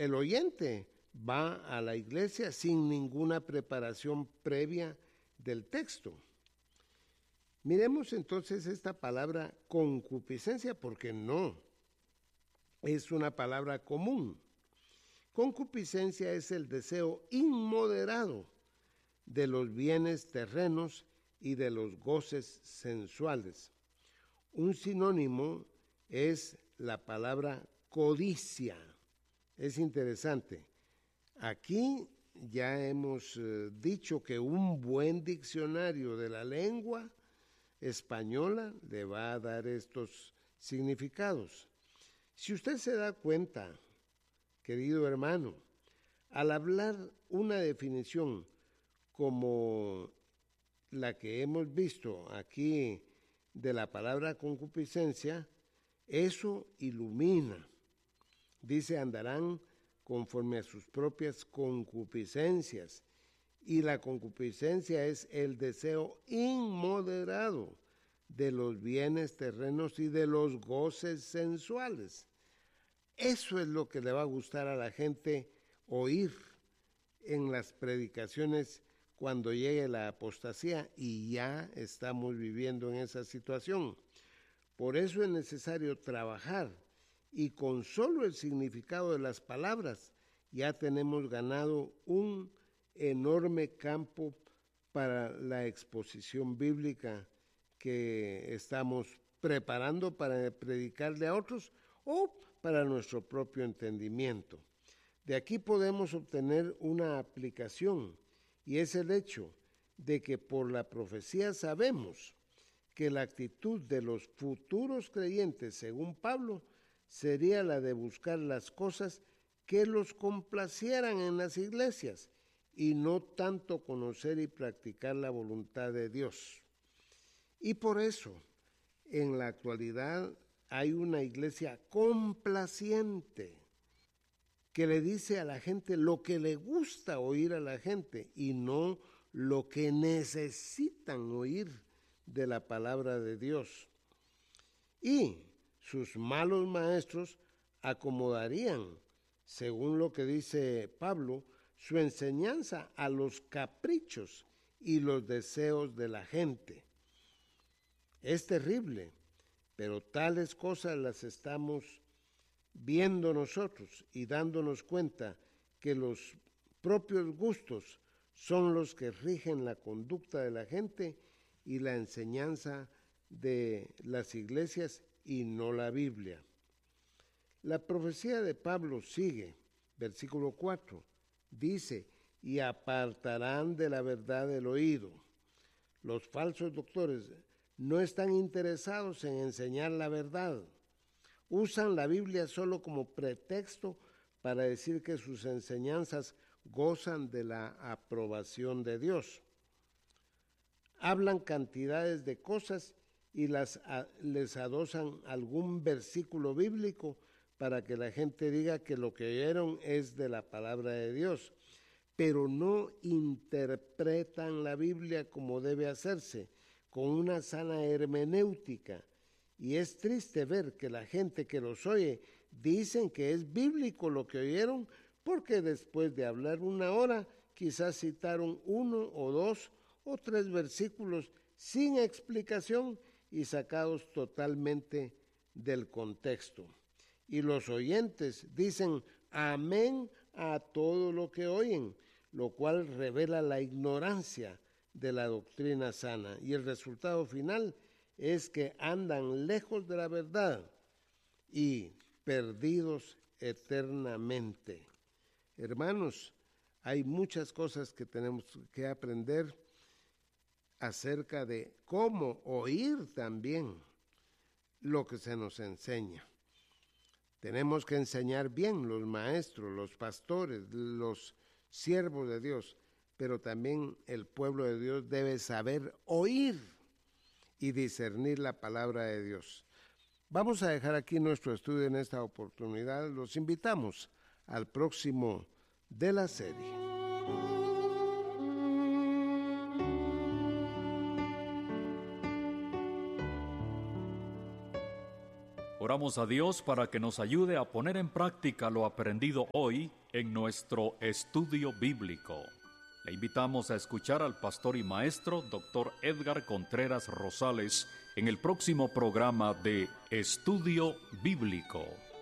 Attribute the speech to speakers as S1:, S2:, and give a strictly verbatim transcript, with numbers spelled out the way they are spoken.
S1: el oyente va a la iglesia sin ninguna preparación previa del texto. Miremos entonces esta palabra concupiscencia, porque no es una palabra común. Concupiscencia es el deseo inmoderado de los bienes terrenos y de los goces sensuales. Un sinónimo es la palabra codicia. Es interesante. Aquí ya hemos eh, dicho que un buen diccionario de la lengua española le va a dar estos significados. Si usted se da cuenta, querido hermano, al hablar una definición como la que hemos visto aquí de la palabra concupiscencia, eso ilumina. Dice, andarán conforme a sus propias concupiscencias. Y la concupiscencia es el deseo inmoderado de los bienes terrenos y de los goces sensuales. Eso es lo que le va a gustar a la gente oír en las predicaciones cuando llegue la apostasía, y ya estamos viviendo en esa situación. Por eso es necesario trabajar, y con solo el significado de las palabras ya tenemos ganado un enorme campo para la exposición bíblica que estamos preparando para predicarle a otros o para nuestro propio entendimiento. De aquí podemos obtener una aplicación, y es el hecho de que por la profecía sabemos que la actitud de los futuros creyentes, según Pablo, sería la de buscar las cosas que los complacieran en las iglesias y no tanto conocer y practicar la voluntad de Dios. Y por eso, en la actualidad hay una iglesia complaciente que le dice a la gente lo que le gusta oír a la gente y no lo que necesitan oír de la palabra de Dios. Y sus malos maestros acomodarían, según lo que dice Pablo, su enseñanza a los caprichos y los deseos de la gente. Es terrible, pero tales cosas las estamos viendo nosotros y dándonos cuenta que los propios gustos son los que rigen la conducta de la gente y la enseñanza de las iglesias y no la Biblia. La profecía de Pablo sigue, versículo cuatro, dice, y apartarán de la verdad el oído. Los falsos doctores no están interesados en enseñar la verdad. Usan la Biblia solo como pretexto para decir que sus enseñanzas gozan de la aprobación de Dios. Hablan cantidades de cosas y las, a, les adosan algún versículo bíblico para que la gente diga que lo que oyeron es de la palabra de Dios, pero no interpretan la Biblia como debe hacerse, con una sana hermenéutica. Y es triste ver que la gente que los oye dicen que es bíblico lo que oyeron, porque después de hablar una hora quizás citaron uno o dos o tres versículos sin explicación y sacados totalmente del contexto. Y los oyentes dicen amén a todo lo que oyen, lo cual revela la ignorancia de la doctrina sana. Y el resultado final es que andan lejos de la verdad y perdidos eternamente. Hermanos, hay muchas cosas que tenemos que aprender acerca de cómo oír también lo que se nos enseña. Tenemos que enseñar bien los maestros, los pastores, los siervos de Dios, pero también el pueblo de Dios debe saber oír y discernir la palabra de Dios. Vamos a dejar aquí nuestro estudio en esta oportunidad. Los invitamos al próximo de la serie.
S2: Oramos a Dios para que nos ayude a poner en práctica lo aprendido hoy en nuestro estudio bíblico. Le invitamos a escuchar al pastor y maestro doctor Edgar Contreras Rosales en el próximo programa de Estudio Bíblico.